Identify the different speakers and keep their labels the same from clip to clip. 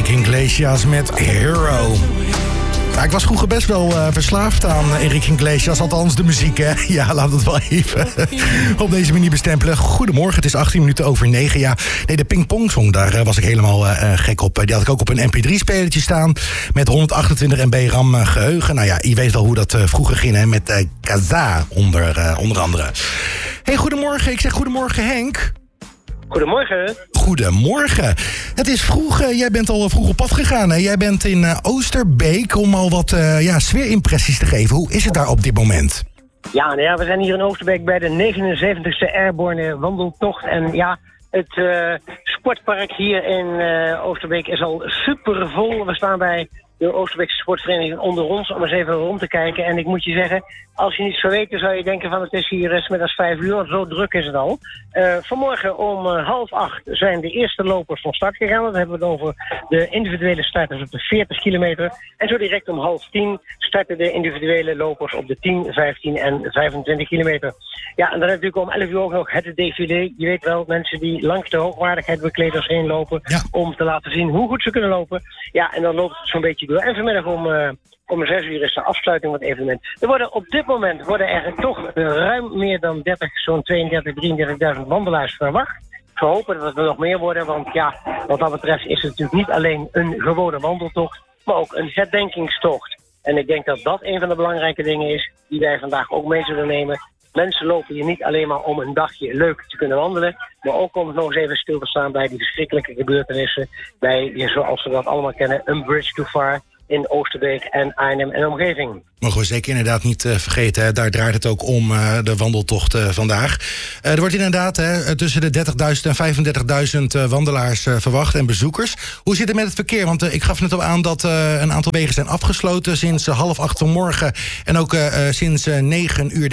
Speaker 1: Enrique Iglesias met Hero. Ja, ik was vroeger best wel verslaafd aan Enrique Iglesias, althans de muziek, hè. Ja, laat het wel even op deze manier bestempelen. Goedemorgen, het is 18 minuten over 9. Ja, nee, de pingpongsong, daar was ik helemaal gek op. Die had ik ook op een mp3-spelertje staan met 128 MB RAM geheugen. Nou ja, je weet wel hoe dat vroeger ging, hè, met Kaza onder andere. Hey, goedemorgen. Ik zeg goedemorgen, Henk.
Speaker 2: Goedemorgen.
Speaker 1: Goedemorgen. Het is vroeg. Jij bent al vroeg op pad gegaan. Hè? Jij bent in Oosterbeek om al wat sfeerimpressies te geven. Hoe is het daar op dit moment?
Speaker 2: Ja, nou ja, we zijn hier in Oosterbeek bij de 79e Airborne wandeltocht. En ja, het sportpark hier in Oosterbeek is al super vol. We staan bij de Oosterbeekse sportvereniging onder ons om eens even rond te kijken. En ik moet je zeggen, als je niets zou weten, zou je denken van het is hier 's middags 5 uur. Zo druk is het al. Vanmorgen om 7:30 zijn de eerste lopers van start gegaan. Dan hebben we het over de individuele starters op de 40 kilometer. En zo direct om 9:30 starten de individuele lopers op de 10, 15 en 25 kilometer. Ja, en dan natuurlijk om 11 uur ook nog het défilé. Je weet wel, mensen die langs de hoogwaardigheidsbekleders heen lopen, ja, om te laten zien hoe goed ze kunnen lopen. Ja, en dan loopt het zo'n beetje door. En vanmiddag om 6 uur is de afsluiting van het evenement. Op dit moment worden er toch ruim meer dan 30, zo'n 32, 33.000 wandelaars verwacht. We hopen dat er nog meer worden, want ja, wat dat betreft is het natuurlijk niet alleen een gewone wandeltocht, maar ook een herdenkingstocht. En ik denk dat dat een van de belangrijke dingen is die wij vandaag ook mee zullen nemen. Mensen lopen hier niet alleen maar om een dagje leuk te kunnen wandelen, maar ook om nog eens even stil te staan bij die verschrikkelijke gebeurtenissen, bij, zoals we dat allemaal kennen, een bridge too far in Oosterbeek en Arnhem en omgeving.
Speaker 1: Mogen we zeker inderdaad niet vergeten, hè? Daar draait het ook om, de wandeltocht vandaag. Er wordt inderdaad tussen de 30.000 en 35.000 wandelaars verwacht en bezoekers. Hoe zit het met het verkeer? Want ik gaf net al aan dat een aantal wegen zijn afgesloten sinds 7:30 vanmorgen. En ook sinds 9 uur de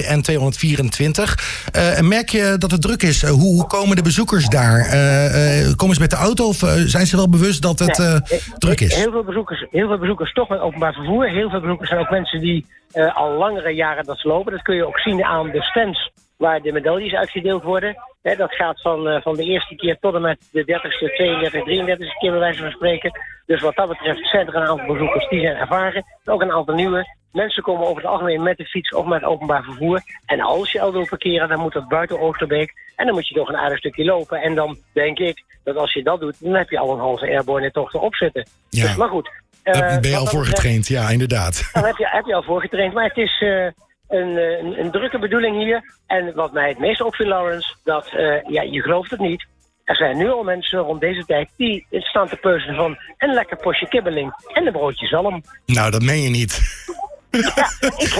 Speaker 1: N224. Merk je dat het druk is? Hoe komen de bezoekers daar? Komen ze met de auto of zijn ze wel bewust dat het druk is?
Speaker 2: Heel veel bezoekers toch met openbaar vervoer. Heel veel bezoekers zijn ook mensen die al langere jaren dat ze lopen. Dat kun je ook zien aan de stands waar de medailles uitgedeeld worden. Dat gaat van de eerste keer tot en met de 30ste, 32, 33ste keer bij wijze van spreken. Dus wat dat betreft zijn er een aantal bezoekers die zijn ervaren. Ook een aantal nieuwe. Mensen komen over het algemeen met de fiets of met openbaar vervoer. En als je al wil parkeren, dan moet dat buiten Oosterbeek. En dan moet je toch een aardig stukje lopen. En dan denk ik dat als je dat doet, dan heb je al een halve Airborne tocht erop zitten.
Speaker 1: Ja.
Speaker 2: Dus, maar goed.
Speaker 1: Daar ben je al voor getraind, ja, inderdaad.
Speaker 2: Dan heb je al voor getraind, maar het is een drukke bedoeling hier. En wat mij het meest opviel, Lawrence, dat, je gelooft het niet. Er zijn nu al mensen rond deze tijd die staan te peuzelen van een lekker potje kibbeling en een broodje zalm.
Speaker 1: Nou, dat meen je niet.
Speaker 2: Ja,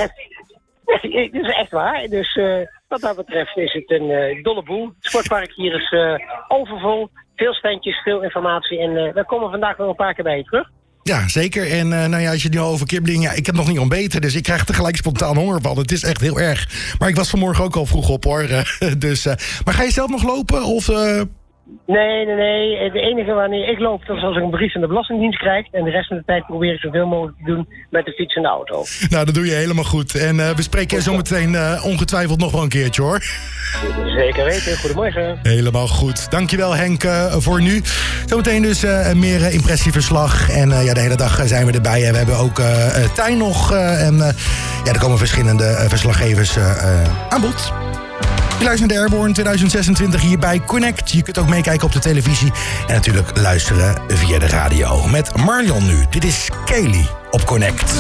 Speaker 2: het is echt waar. Dus wat dat betreft is het een dolle boel. Het sportpark hier is overvol. Veel standjes, veel informatie. En we komen vandaag nog een paar keer bij je terug.
Speaker 1: Ja, zeker. En als je het nu al over kibbeling... Ja, ik heb nog niet ontbeten, dus ik krijg tegelijk spontaan honger van. Het is echt heel erg. Maar ik was vanmorgen ook al vroeg op, hoor. Maar ga je zelf nog lopen? Of...
Speaker 2: Nee. De enige wanneer ik loop, dat is als ik een brief van de Belastingdienst krijg. En de rest van de tijd probeer ik zoveel mogelijk te doen met de fiets en de auto.
Speaker 1: Nou, dat doe je helemaal goed. En we spreken zometeen ongetwijfeld nog wel een keertje, hoor.
Speaker 2: Zeker weten. Goedemorgen.
Speaker 1: Helemaal goed. Dankjewel, Henk, voor nu. Zometeen dus meer impressieverslag. En de hele dag zijn we erbij. We hebben ook Tijn nog. Er komen verschillende verslaggevers aan bod. Je luistert naar de Airborne 2026 hier bij Connect. Je kunt ook meekijken op de televisie. En natuurlijk luisteren via de radio. Met Marlion nu. Dit is Kaylee op Connect.